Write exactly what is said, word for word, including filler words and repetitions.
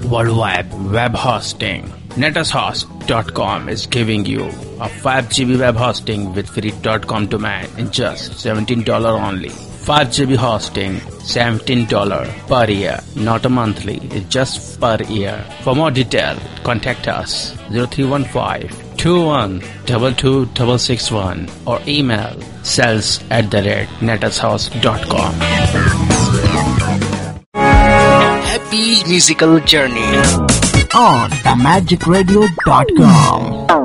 worldwide web hosting. netushost dot com is giving you a five G B web hosting with free .com domain in just seventeen dollars only. five G B hosting, seventeen dollars per year, not a monthly, it's just per year. For more detail, contact us zero three one five, two one two two six six one or email sales at the rate netushost dot com. Happy musical journey on the magic radio dot com.